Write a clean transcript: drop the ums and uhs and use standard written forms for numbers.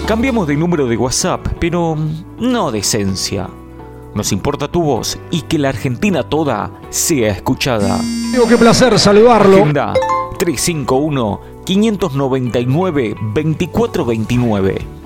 Cambiamos de número de WhatsApp, pero no de esencia. Nos importa tu voz y que la Argentina toda sea escuchada. Digo, qué placer saludarlo. Agenda 351-599-2429.